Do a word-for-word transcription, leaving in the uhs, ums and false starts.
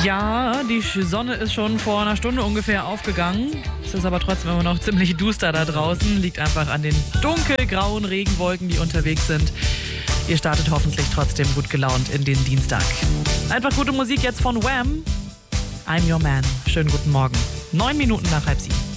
Ja, die Sonne ist schon vor einer Stunde ungefähr aufgegangen. Es ist aber trotzdem immer noch ziemlich duster da draußen. Liegt einfach an den dunkelgrauen Regenwolken, die unterwegs sind. Ihr startet hoffentlich trotzdem gut gelaunt in den Dienstag. Einfach gute Musik jetzt von Wham! I'm Your Man. Schönen guten Morgen. Neun Minuten nach halb sieben.